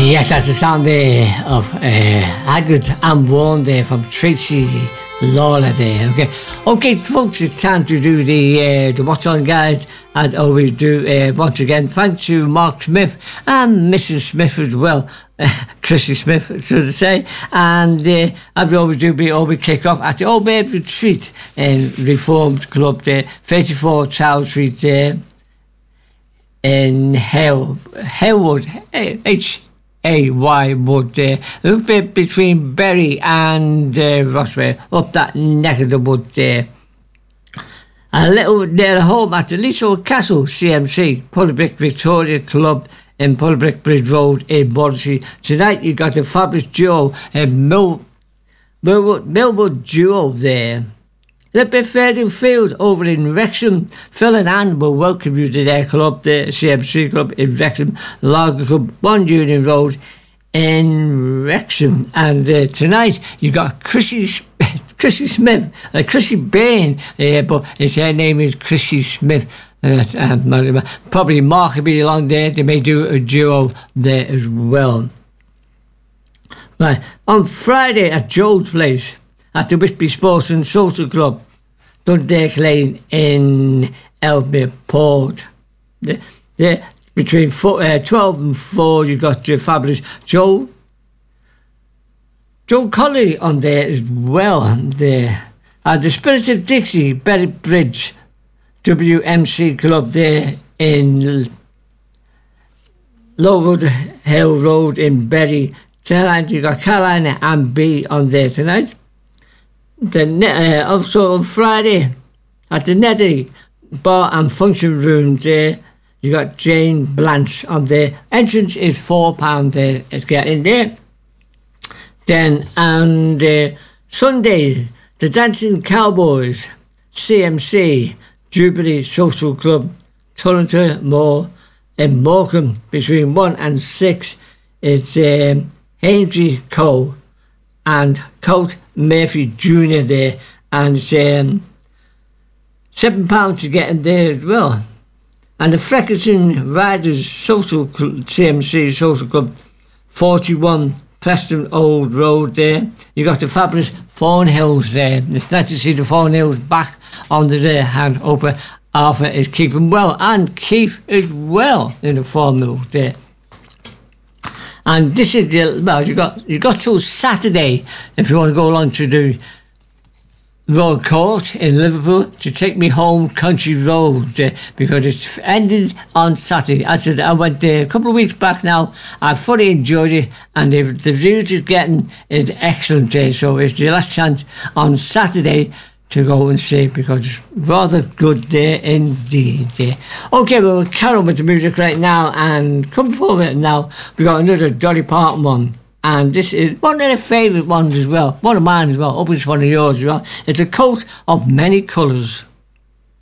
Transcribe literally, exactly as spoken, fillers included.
Yes, that's the sound there of uh, Hagrid and Warm there from Tracy Lawler there. Okay, okay, folks, it's time to do the uh, the What's On, guys. As always do, uh, once again, thanks to Mark Smith and Missus Smith as well, uh, Chrissy Smith, so to say. And uh, as we always do, we always kick off at the Old Maid Retreat in Reformed Club there, thirty-four Charles Street there in Hale, Halewood, H. A Y Wood there, a little bit between Bury and uh, Rossway, up that neck of the wood there. A little near home at the Leasehold Castle C M C, Puddlebrick Victoria Club in Puddlebrick Bridge Road in Bordesey. Tonight you got the fabulous duo, a Mill, Millwood, Millwood duo there. A little bit further field over in Wrexham. Phil and Anne will welcome you to their club, the C M C Club in Wrexham, Lager Club, one Union Road in Wrexham. And uh, tonight you got Chrissy, Chrissy Smith, uh, Chrissy Bain, uh, but his her name is Chrissy Smith. Uh, um, probably Mark will be along there. They may do a duo there as well. Right, on Friday at Joe's Place, at the Whitby Sports and Social Club, Dundalk Lane in Ellesmere Port. There, there, between four, uh, twelve and four, you got your fabulous Joe, Joe Colley on there as well. There. At the Spirit of Dixie, Berwick Bridge, W M C Club there in Lowood Hill Road in Bury. Tonight you got Carolina and B on there tonight. The, uh, also on Friday at the Netty Bar and Function Room there, you got Jane Blanche on there. Entrance is four pounds there. Let's get in there. Then on uh, Sunday, the Dancing Cowboys, C M C, Jubilee Social Club, Toronto Moor in Morecambe between one and six. It's um, Ainsley Cole and Colt Murphy Junior there, and it's um, seven pounds to get in there as well. And the Freckerton Riders Social Club, C M C Social Club, forty-one Preston Old Road there. You got the fabulous Thornhills there. It's nice to see the Thornhills back under there, and Oprah Arthur is keeping well, and Keith as well in the Thornhills there. And this is the, well, you got you got till Saturday if you want to go along to the Royal Court in Liverpool to Take Me Home Country Road, uh, because it's ended on Saturday. I said I went there a couple of weeks back now. I fully enjoyed it, and the, the views it's getting is excellent there. So it's your last chance on Saturday to go and see it, because it's rather good there indeed. There. Okay, well, we'll carry on with the music right now, and come forward now, we got another Dolly Parton one, and this is one of their favourite ones as well, one of mine as well, hope it's one of yours as well. It's A Coat of Many Colours.